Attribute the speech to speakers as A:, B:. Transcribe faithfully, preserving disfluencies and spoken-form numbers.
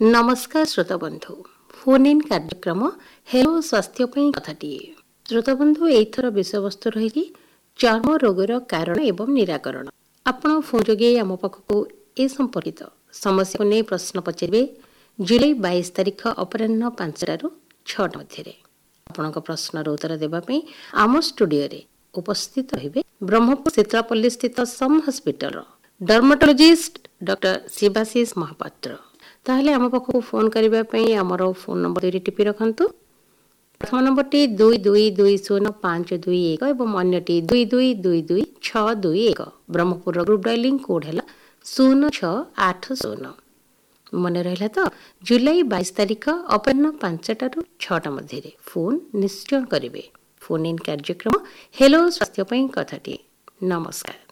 A: नमस्कार श्रोता बंधु फोन इन कार्यक्रम हेलो स्वास्थ्य कथाटी श्रोता बंधु एथर विषय वस्तु रही चर्म रोगर कारण एवं निराकरण। आपण फोन जोगे आम पाखक ए संपर्कित समस्या को नहीं प्रश्न पचारे जुलाई बाईस तारिख अपराह पांचटारू छटा मध्य आपण प्रश्नर उत्तर देवाई आम स्टूडियो रे उपस्थित रहिबे ब्रह्मपुर शीतलापल्ली स्थित सम hospital dermatologist doctor Shivashish Mahapatra. ताहले आम पाखक फोन करने आमर फोन नंबर दुई टिपि रखु। प्रथम नंबर टी दुई दुई दुई शून्य पांच दुई एक और अन्यटी दुई दुई दुई दुई छ दुई एक। ब्रह्मपुर ग्रुप डायलिंग कोड है शून्य छ आठ शून्य। मन रहा तो जुलाई बाईस तारिख अपराह पांचटारू छटा मध्य फोन निश्चय करेंगे। फोन इन कार्यक्रम हेलो स्वास्थ्य कथाटी। नमस्कार।